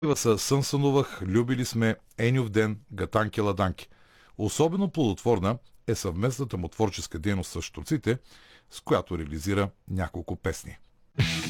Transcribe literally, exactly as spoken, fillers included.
Са Сънсънувах, любили сме, Енюв ден, Гатанки ладанки. Особено плодотворна е съвместната му творческа дейност с Штурците, с която реализира няколко песни.